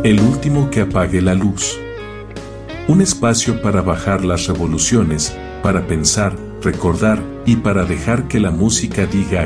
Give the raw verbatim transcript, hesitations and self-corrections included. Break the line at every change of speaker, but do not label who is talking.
El último que apague la luz. Un espacio para bajar las revoluciones, para pensar, recordar y para dejar que la música diga